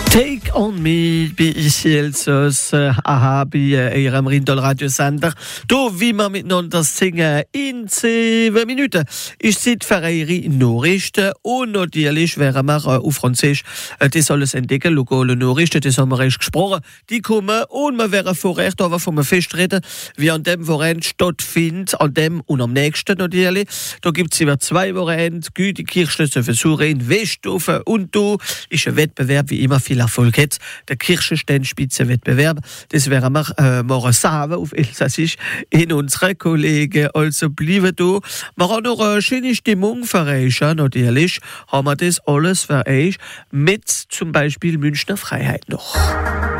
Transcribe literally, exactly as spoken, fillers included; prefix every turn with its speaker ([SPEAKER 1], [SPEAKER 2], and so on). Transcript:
[SPEAKER 1] Take on me bei Iselsos, aha, bei Ihrem Rindal-Radiosender. Da, wie wir miteinander singen, in sieben Minuten ist Zeit für eure Nachrichten. Und natürlich werden wir äh, auf Französisch äh, das alles entdecken. Lokale Nachrichten, das haben wir erst gesprochen. Die kommen und wir werden vorher aber von einem Fest reden, wie an dem Wochenende stattfindet, an dem und am nächsten natürlich. Da gibt es über zwei Wochenende. Die Kirche versuchen in Westhofen und da ist ein Wettbewerb, wie immer viel Erfolg hat. Der Kirchensternspitzenwettbewerb. Das werden wir äh, morgen sagen auf Elsassisch in unsere Kollegen. Also bleiben da. Wir haben noch eine schöne Stimmung für euch. Natürlich haben wir das alles für euch mit zum Beispiel Münchner Freiheit noch.